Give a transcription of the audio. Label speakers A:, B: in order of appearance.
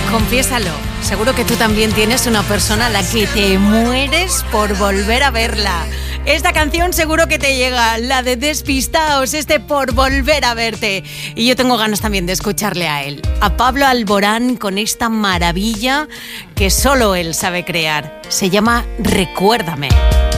A: Confiésalo, seguro que tú también tienes una persona a la que te mueres por volver a verla. Esta canción seguro que te llega, la de Despistaos, Por volver a verte. Y yo tengo ganas también de escucharle a él, a Pablo Alborán, con esta maravilla que solo él sabe crear. Se llama Recuérdame.